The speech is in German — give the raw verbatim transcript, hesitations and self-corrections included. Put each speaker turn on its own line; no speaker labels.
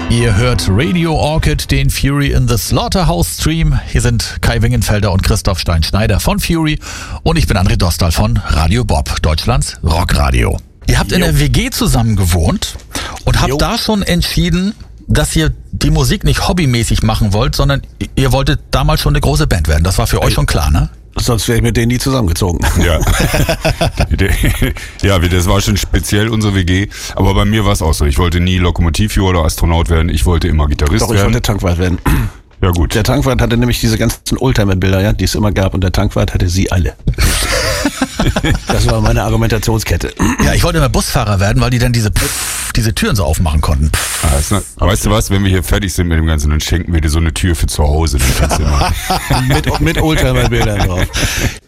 Ihr hört Radio Orchid, den Fury in the Slaughterhouse Stream. Hier sind Kai Wingenfelder und Christoph Stein-Schneider von Fury und ich bin André Dostal von Radio Bob, Deutschlands Rockradio. Ihr habt jo. in der W G zusammen gewohnt und habt jo. da schon entschieden, dass ihr die Musik nicht hobbymäßig machen wollt, sondern ihr wolltet damals schon eine große Band werden. Das war für euch schon klar, ne?
Sonst wäre ich mit denen nie zusammengezogen.
Ja. Ja, das war schon speziell unsere W G. Aber bei mir war es auch so. Ich wollte nie Lokomotivführer oder Astronaut werden. Ich wollte immer Gitarrist
Doch, ich
werden.
wollte Tankwart werden.
Ja, gut.
Der Tankwart hatte nämlich diese ganzen Oldtimer-Bilder, ja, die es immer gab. Und der Tankwart hatte sie alle. Das war meine Argumentationskette.
Ja, ich wollte immer Busfahrer werden, weil die dann diese Pff, diese Türen so aufmachen konnten.
Ah, ist ne, weißt du was, wenn wir hier fertig sind mit dem Ganzen, dann schenken wir dir so eine Tür für zu Hause.
mit, mit Oldtimer-Bildern drauf.